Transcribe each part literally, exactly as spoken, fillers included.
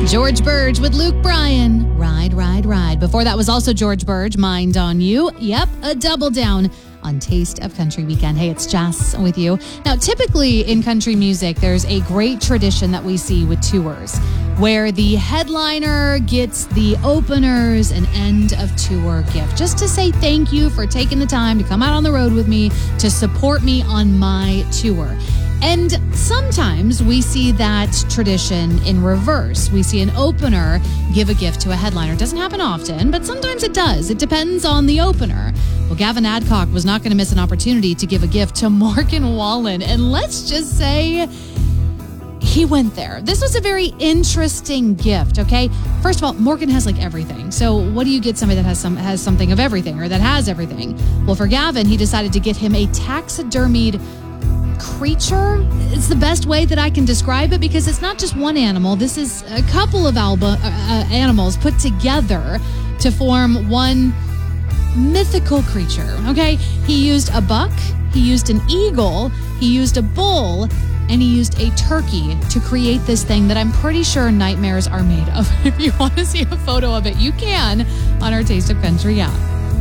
George Burge with Luke Bryan. Ride, ride, ride. Before that was also George Burge, Mind on You. Yep, a double down on Taste of Country Weekend. Hey, it's Jess with you. Now, typically in country music, there's a great tradition that we see with tours where the headliner gets the openers and end of tour gift just to say thank you for taking the time to come out on the road with me to support me on my tour. And sometimes we see that tradition in reverse. We see an opener give a gift to a headliner. It doesn't happen often, but sometimes it does. It depends on the opener. Well, Gavin Adcock was not going to miss an opportunity to give a gift to Morgan Wallen. And let's just say he went there. This was a very interesting gift, okay? First of all, Morgan has like everything. So what do you get somebody that has some has something of everything or that has everything? Well, for Gavin, he decided to get him a taxidermied creature. It's the best way that I can describe it because it's not just one animal. This is a couple of alba, uh, animals put together to form one mythical creature, okay? He used a buck, he used an eagle, he used a bull, and he used a turkey to create this thing that I'm pretty sure nightmares are made of. If you want to see a photo of it, you can on our Taste of Country app.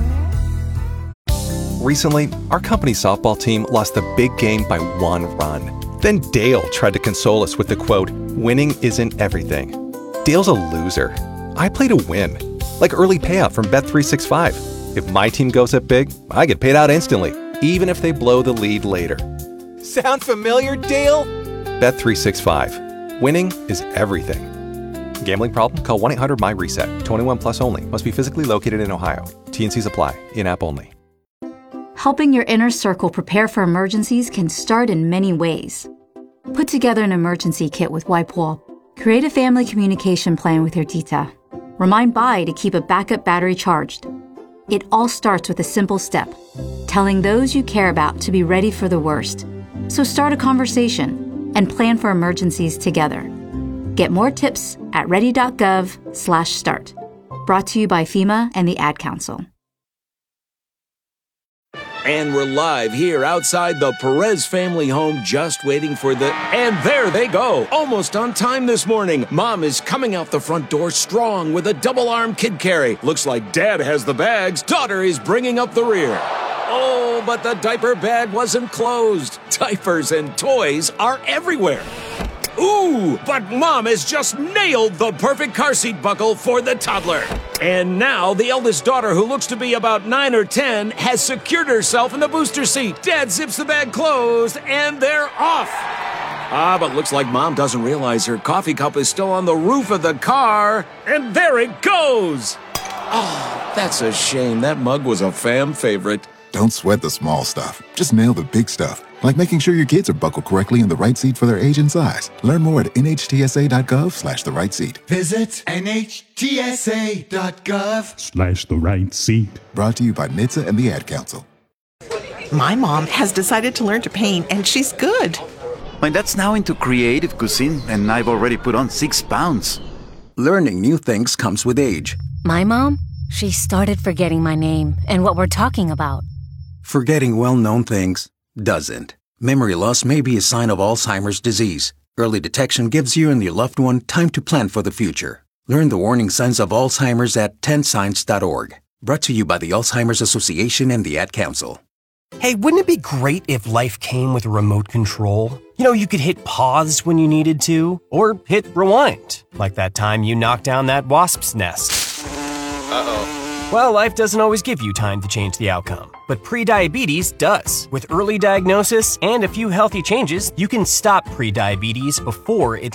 Recently, our company softball team lost the big game by one run. Then Dale tried to console us with the quote, "Winning isn't everything." Dale's a loser. I play to win, like early payout from Bet three sixty-five. If my team goes up big, I get paid out instantly, even if they blow the lead later. Sound familiar, Dale? Bet three sixty-five. Winning is everything. Gambling problem? Call one eight hundred M Y reset. twenty-one plus only. Must be physically located in Ohio. T and Cs apply. In-app only. Helping your inner circle prepare for emergencies can start in many ways. Put together an emergency kit with WipeWall. Create a family communication plan with your tita. Remind Bai to keep a backup battery charged. It all starts with a simple step, telling those you care about to be ready for the worst. So start a conversation and plan for emergencies together. Get more tips at ready.gov slash start. Brought to you by FEMA and the Ad Council. And we're live here outside the Perez family home, just waiting for the... And there they go! Almost on time this morning. Mom is coming out the front door strong with a double-arm kid carry. Looks like Dad has the bags. Daughter is bringing up the rear. Oh, but the diaper bag wasn't closed. Diapers and toys are everywhere. Ooh, but Mom has just nailed the perfect car seat buckle for the toddler. And now the eldest daughter, who looks to be about nine or ten, has secured herself in the booster seat. Dad zips the bag closed, and they're off. Ah, but looks like Mom doesn't realize her coffee cup is still on the roof of the car. And there it goes. Oh, that's a shame. That mug was a fam favorite. Don't sweat the small stuff. Just nail the big stuff, like making sure your kids are buckled correctly in the right seat for their age and size. Learn more at nhtsa.gov slash the right seat. Visit nhtsa.gov slash the right seat. Brought to you by N H T S A and the Ad Council. My mom has decided to learn to paint, and she's good. My dad's now into creative cuisine, and I've already put on six pounds. Learning new things comes with age. My mom? She started forgetting my name and what we're talking about. Forgetting well-known things doesn't. Memory loss may be a sign of Alzheimer's disease. Early detection gives you and your loved one time to plan for the future. Learn the warning signs of Alzheimer's at ten signs dot org. Brought to you by the Alzheimer's Association and the Ad Council. Hey, wouldn't it be great if life came with a remote control? You know, you could hit pause when you needed to, or hit rewind, like that time you knocked down that wasp's nest. Uh-oh. Well, life doesn't always give you time to change the outcome, but prediabetes does. With early diagnosis and a few healthy changes, you can stop prediabetes before it